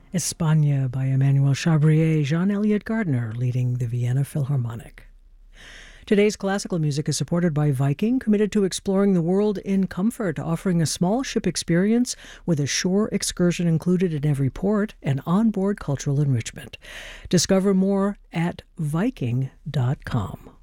Espagne by Emmanuel Chabrier, Jean-Eliot Gardner leading the Vienna Philharmonic. Today's classical music is supported by Viking, committed to exploring the world in comfort, offering a small ship experience with a shore excursion included in every port and onboard cultural enrichment. Discover more at Viking.com.